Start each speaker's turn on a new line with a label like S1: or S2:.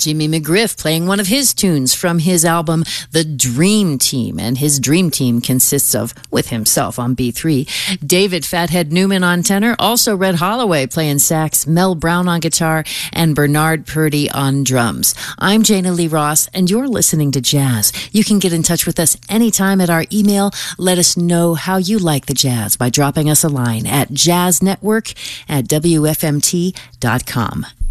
S1: Jimmy McGriff playing one of his tunes from his album, The Dream Team. And his Dream Team consists of, with himself on B3, David Fathead Newman on tenor, also Red Holloway playing sax, Mel Brown on guitar, and Bernard Purdy on drums. I'm Jana Lee Ross, and you're listening to Jazz. You can get in touch with us anytime at our email. Let us know how you like the jazz by dropping us a line at jazznetwork@wfmt.com.